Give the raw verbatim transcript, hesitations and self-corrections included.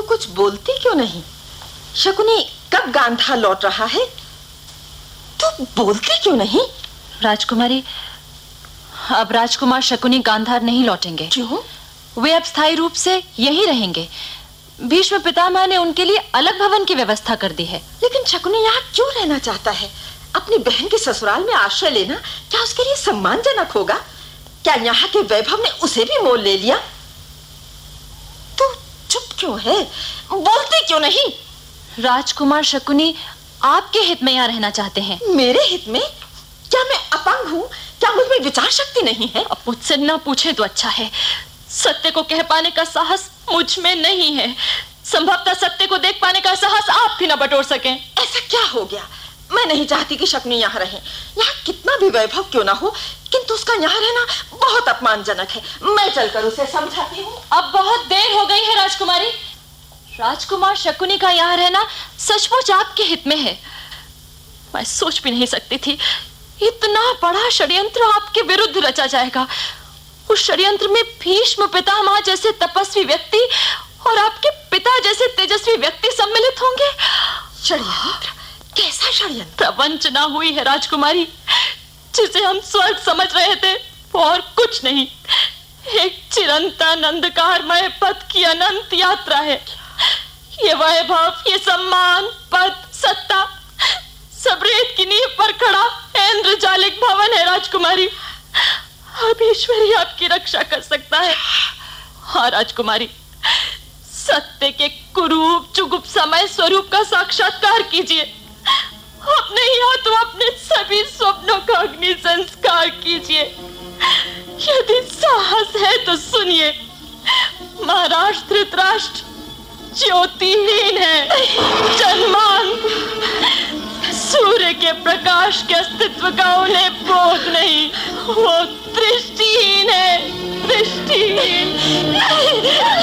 तू कुछ बोलती क्यों नहीं? शकुनी कब गांधार लौट रहा है? तू बोलती क्यों नहीं? राजकुमारी, अब राजकुमार शकुनी गांधार नहीं लौटेंगे। क्यों? वे अब स्थायी रूप से यहीं रहेंगे। भीष्म पितामह ने उनके लिए अलग भवन की व्यवस्था कर दी है। लेकिन शकुनी यहाँ क्यों रहना चाहता है? अपनी बहन के ससुराल में आश्रय लेना क्या उसके लिए सम्मानजनक होगा? क्या यहाँ के वैभव ने उसे भी मोल ले लिया? तू चुप क्यों है? बोलती क्यों नहीं? राजकुमार शकुनी आपके हित में यहाँ रहना चाहते हैं। मेरे हित में? क्या मैं अपंग हूँ? क्या मुझ में विचार शक्ति नहीं है? अब मुझसे ना पूछे तो अच्छा है। सत्य को कह पाने का साहस मुझ में नहीं है। संभवतः सत्य को देख पाने का साहस आप भी ना बटोर सकें। ऐसा क्या हो गया? मैं नहीं चाहती कि शकुनी यहाँ रहे। यहाँ कितना भी वैभव क्यों ना हो, किंतु उसका यहाँ रहना बहुत अपमानजनक है। मैं चलकर उसे समझाती हूँ। अब बहुत देर हो गई है राजकुमारी। राजकुमार शकुनी का यहाँ रहना सचमुच आपके हित में है। मैं सोच भी नहीं सकती थी इतना बड़ा षड्यंत्र आपके विरुद्ध रचा जाएगा। उस षड्यंत्र में भीष्म पितामह जैसे तपस्वी व्यक्ति और आपके पिता जैसे तेजस्वी व्यक्ति सम्मिलित होंगे। षड्यंत्र? कैसा षड्यंत्र? प्रवंचना हुई है राजकुमारी, जिसे हम स्वर्ग समझ रहे थे और कुछ नहीं। एक चिरंतन अंधकारमय पथ की अनंत यात्रा है। ये वैभव, ये सम्मान, पद, सत्ता सब रेत की नींव पर खड़ा इंद्रजालिक भवन है राजकुमारी। अब ईश्वरी आपकी रक्षा कर सकता है। हाँ राजकुमारी, सत्य के कुरूप चुगुप समय स्वरूप का साक्षात्कार कीजिए। अपने यहाँ तो अपने सभी स्वप्नों का अग्नि संस्कार कीजिए। यदि साहस है तो सुनिए, महाराज धृतराष्ट्र ज्योतिहीन है, जन्मान। सूर्य के प्रकाश के अस्तित्व का उन्हें बोध नहीं। वो दृष्टिहीन है, दृष्टिहीन।